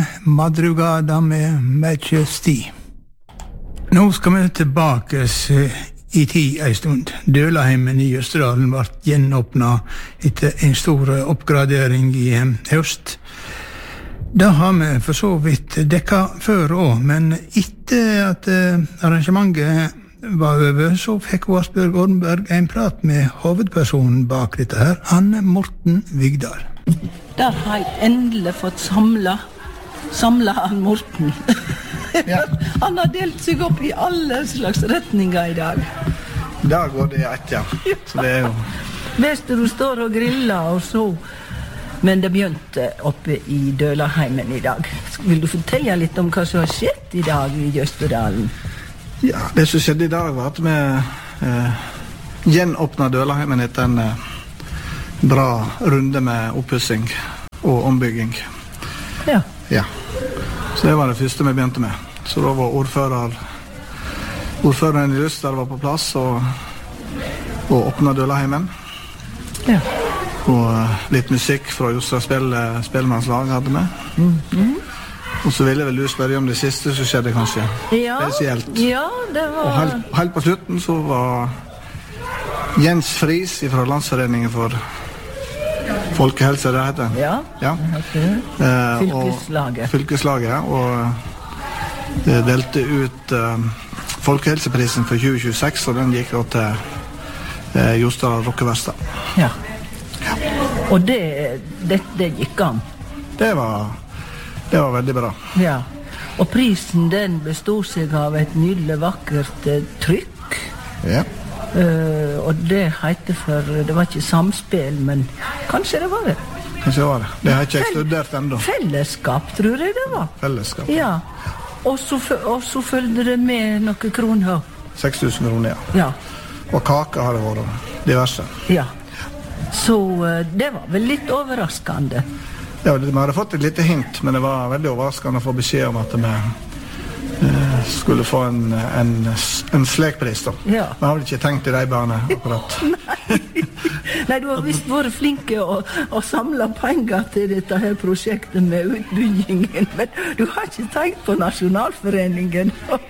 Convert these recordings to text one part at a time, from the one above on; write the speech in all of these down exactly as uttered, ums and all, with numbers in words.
Madrugada med Majesty. Nå skal vi tilbake i tid en stund. Dølaheimen i Østerdalen ble gjenåpnet etter en stor oppgradering i høst. Det har vi for så vidt dekket før også, men etter at arrangementet var over, så fikk Asbjørg Ornberg en prat med hovedpersonen bak dette her, Anne Morten Vigdal. Der har jeg endelig fått samla, samla han Morten. Ja. Han har delt seg opp i alle slags retninger i dag. Der går det i ett, ja. Så det er jo... Best du står og griller og så. Men det begynte oppe i Dølaheimen i dag. Vil du fortelle litt om hva som har skjedd i dag i Østerdalen? Ja, det som skjedde i dag var at vi eh, gjenåpnet Dølaheimen etter en eh, bra runde med oppussing og ombygging. Ja. Ja. Så det var det første vi begynte med. Så da var ordfører, ordføreren i Luster var på plass og, og åpnet Dølaheimen. Ja. Og uh, litt musikk fra Jostra Spell, Spellemannslag hadde vi. Mm -hmm. Og så ville vel du spørre om det siste som skjedde kanskje. Ja, spesielt. Ja, det var... Og helt, helt på slutten så var Jens Friis fra Landsforeningen for Folkehelse, det heter. Ja, ja. Uh, fylkeslaget. Og, fylkeslaget, og uh, delte ut uh, Folkehelseprisen for tjue tjueseks, og den gikk da til uh, Jostad Rockeverkstad. Ja. Ja. Og det, det, det gikk an? Det var, det var veldig bra. Ja. Og prisen den bestod seg av et nydelig vakkert uh, trykk. Ja. Uh, og det heter for, det var ikke samspill, men kanskje det var det. Kanskje det var det. Det har ikke jeg studert enda. Fellesskap, tror jeg det var. Fellesskap. Ja. Og så, og så følgde det med noen kroner. seks tusen kroner, ja. Ja. Og kake har det vært, diverse. Ja. Så uh, det var vel litt overraskende. Ja, vi hadde fått et lite hint, men det var veldig overraskende å få beskjed om at vi uh, skulle få en, en, en slekpris, da. Ja. Vi har vel ikke tenkt i de bane, akkurat. Nei. Nei, du har visst vært flinke å, å samle penger til dette her prosjektet med utbyggingen, men du har ikke tenkt på Nasjonalforeningen.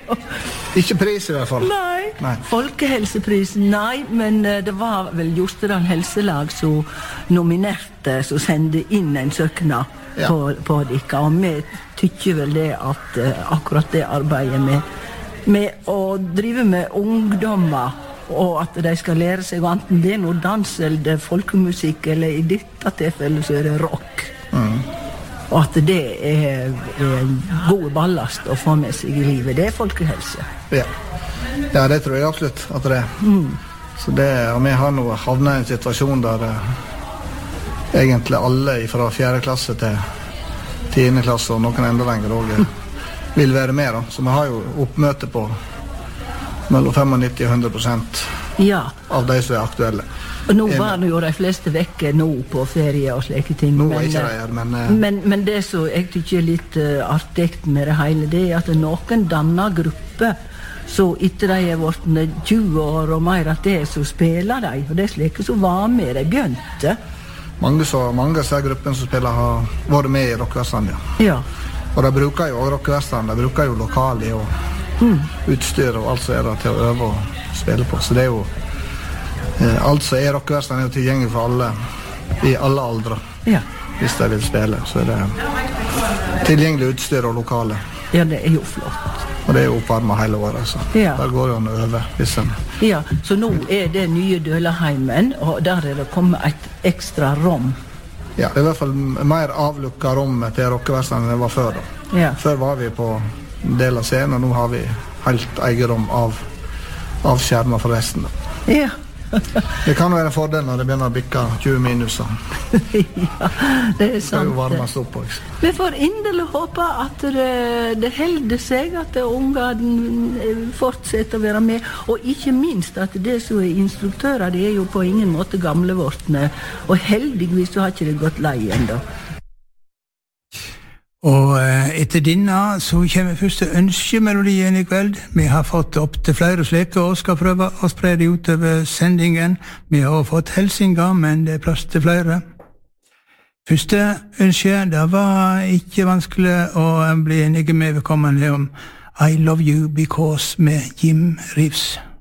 Ikke pris i hvert fall. Nei. Nei. Folkehelseprisen, nei, men det var vel Jostedal Helselag som nominerte, som sendte inn en søknad ja. på, på dere, og vi tykker vel det at uh, akkurat det arbeidet med, med å drive med ungdommer, og at de skal lære seg enten det er noe dans eller folkemusikk, eller i dette tilfellet så er det rock. Mm. Og at det er, er god ballast å få med seg i livet. Det er folkehelse. Ja, ja det tror jeg absolutt at det er. Mm. Så det, og vi har nå havnet i en situasjon der uh, egentlig alle fra fjerde klasse til tiende klasse, og noen enda lenger også, vil være med. Da. Så vi har jo oppmøte på mellom nittifem og hundre prosent ja. av de som er aktuelle. Og nå var det jo de fleste vekke nå på ferie og slike ting. Nå men, er ikke det her, men, uh, men... Men det som jeg tykker er litt uh, artig med det hele, det er at noen danner grupper, så etter de er vært tjue år og mer at det er så spiller de, og det er slike som var med, de begynte. Mange, så, mange av disse gruppene som spiller har vært med i Rockeverkstad, ja. Ja. Og de bruker jo Rockeverkstad, de bruker jo lokale og mm. utstyr og alt som er der til å øve og spille på. Så det er jo eh, alt som er Rockeverkstad er jo tilgjengelig for alle i alle aldre. Ja. Hvis de vil spille, så er det tilgjengelig utstyr og lokale. Ja, det er jo flott. Og det er jo oppvarmet hele året, altså. Ja. Der går jo en over, hvis en... Ja, så nå er det nye Dølaheimen, og der er det kommet et ekstra rom. Ja, det er i hvert fall mer avlukket rom til Rockeverkstad enn det var før, da. Ja. Før var vi på en del av scenen, og nå har vi helt eget rom av, av skjermer for resten, da. Ja. Det kan være en fordel når det begynner å bikke tjue minuser. Ja, det er sant. Det er jo varmest opp også. Vi får inderlig håpe at det, det helder seg, at ungene fortsetter å være med, og ikke minst at det som er instruktører, de er jo på ingen måte gamle vortne, og heldigvis så har ikke det gått lei enda. Og etter denne så kommer første ønskemelodien i kveld. Vi har fått opp til flere slike og skal prøve å spre det utover sendingen. Vi har fått helsinger, men det er plass til flere. Første ønske, det var ikke vanskelig å bli enige med vedkommende om I Love You Because med Jim Reeves.